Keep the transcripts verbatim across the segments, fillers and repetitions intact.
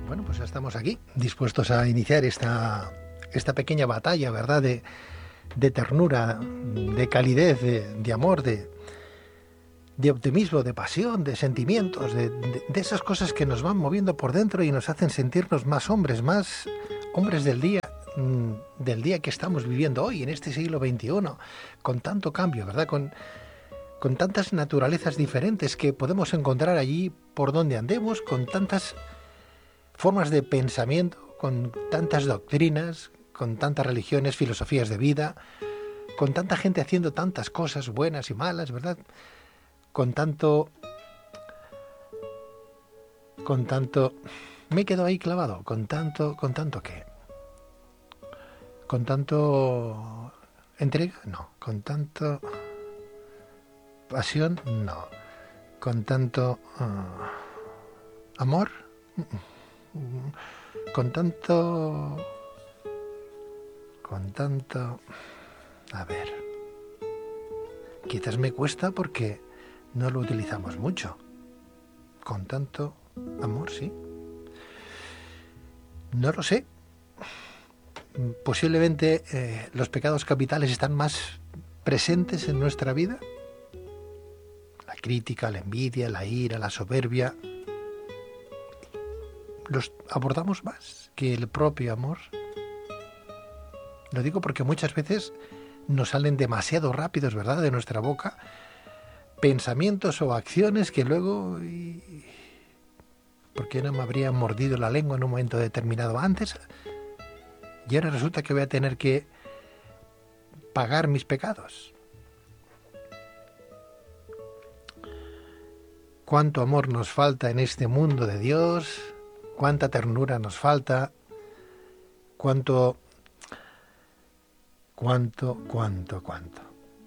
Bueno, pues ya estamos aquí, dispuestos a iniciar esta, esta pequeña batalla, ¿verdad? De, de ternura, de calidez, de, de amor, de, de optimismo, de pasión, de sentimientos, de, de, de esas cosas que nos van moviendo por dentro y nos hacen sentirnos más hombres, más hombres del día, del día que estamos viviendo hoy, en este siglo veintiuno, con tanto cambio, ¿verdad? Con, con tantas naturalezas diferentes que podemos encontrar allí por donde andemos, con tantas formas de pensamiento, con tantas doctrinas, con tantas religiones, filosofías de vida, con tanta gente haciendo tantas cosas buenas y malas, ¿verdad? Con tanto... Con tanto... Me quedo ahí clavado. Con tanto... ¿Con tanto qué? Con tanto... ¿Entrega? No. Con tanto... ¿Pasión? No. Con tanto... Uh, ¿amor? Con tanto... Con tanto... A ver... Quizás me cuesta porque no lo utilizamos mucho. Con tanto amor, sí. No lo sé. Posiblemente eh, los pecados capitales están más presentes en nuestra vida. La crítica, la envidia, la ira, la soberbia. Los abordamos más que el propio amor. Lo digo porque muchas veces nos salen demasiado rápidos, ¿verdad?, de nuestra boca, pensamientos o acciones que luego... Y... ¿Por qué no me habría mordido la lengua en un momento determinado antes? Y ahora resulta que voy a tener que pagar mis pecados. Cuánto amor nos falta en este mundo de Dios, cuánta ternura nos falta, cuánto, cuánto, cuánto, cuánto.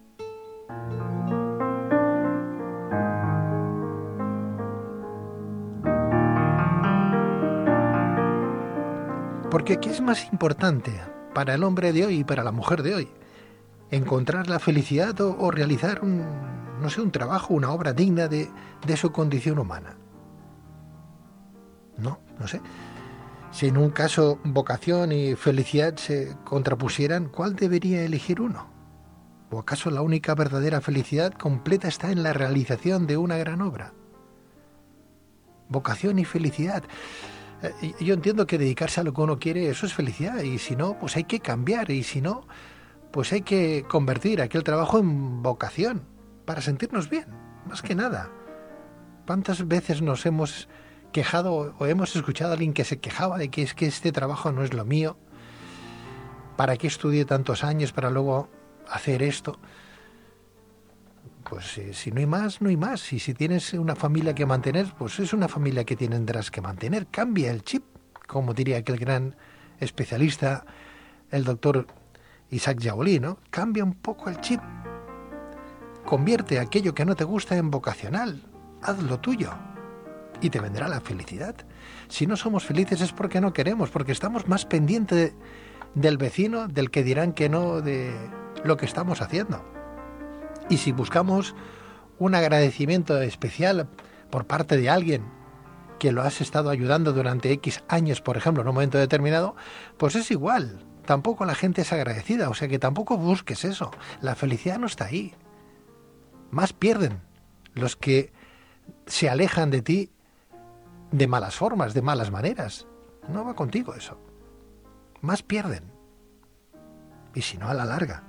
Porque ¿qué es más importante para el hombre de hoy y para la mujer de hoy? ¿Encontrar la felicidad o, o realizar un, no sé, un trabajo, una obra digna de, de su condición humana? No, no sé. Si en un caso vocación y felicidad se contrapusieran, ¿cuál debería elegir uno? ¿O acaso la única verdadera felicidad completa está en la realización de una gran obra? Vocación y felicidad. Yo entiendo que dedicarse a lo que uno quiere, eso es felicidad, y si no, pues hay que cambiar, y si no, pues hay que convertir aquel trabajo en vocación, para sentirnos bien, más que nada. ¿Cuántas veces nos hemos quejado o hemos escuchado a alguien que se quejaba de que es que este trabajo no es lo mío? ¿Para qué estudié tantos años para luego hacer esto? Pues si, si no hay más, no hay más. Y si tienes una familia que mantener, pues es una familia que tendrás que mantener. Cambia el chip, como diría aquel gran especialista, el doctor Isaac Jaolí, ¿no? Cambia un poco el chip. Convierte aquello que no te gusta en vocacional. Haz lo tuyo y te vendrá la felicidad. Si no somos felices es porque no queremos, porque estamos más pendientes de, del vecino, del que dirán que no, de lo que estamos haciendo. Y si buscamos un agradecimiento especial por parte de alguien que lo has estado ayudando durante X años, por ejemplo, en un momento determinado, pues es igual. Tampoco la gente es agradecida, o sea que tampoco busques eso. La felicidad no está ahí. Más pierden los que se alejan de ti de malas formas, de malas maneras. No va contigo eso. Más pierden. Y si no, a la larga.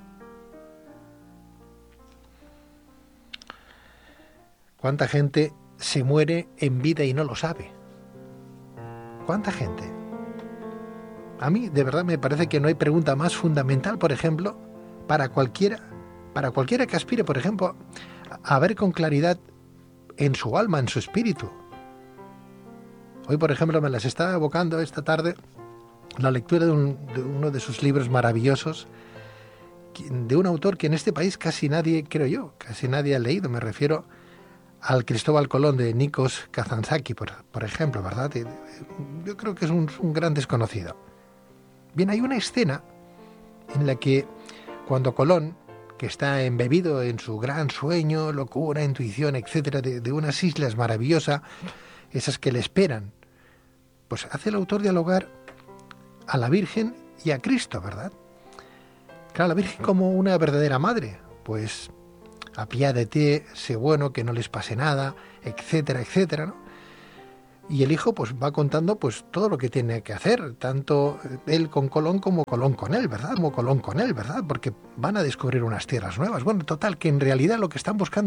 ¿Cuánta gente se muere en vida y no lo sabe? ¿Cuánta gente? A mí, de verdad, me parece que no hay pregunta más fundamental, por ejemplo, para cualquiera, para cualquiera que aspire, por ejemplo, a ver con claridad en su alma, en su espíritu. Hoy, por ejemplo, me las está evocando esta tarde la lectura de, un, de uno de sus libros maravillosos, de un autor que en este país casi nadie, creo yo, casi nadie ha leído. Me refiero al Cristóbal Colón de Nikos Kazantzakis, por, por ejemplo, ¿verdad? Yo creo que es un, un gran desconocido. Bien, hay una escena en la que cuando Colón, que está embebido en su gran sueño, locura, intuición, etcétera, de, de unas islas maravillosas, esas que le esperan pues hace el autor dialogar a la Virgen y a Cristo, ¿verdad? Claro, la Virgen como una verdadera madre, pues apiádate, sé bueno, que no les pase nada, etcétera, etcétera, ¿no? Y el hijo pues va contando pues todo lo que tiene que hacer, tanto él con Colón como Colón con él, ¿verdad? Como Colón con él, ¿verdad? Porque van a descubrir unas tierras nuevas. Bueno, total, que en realidad lo que están buscando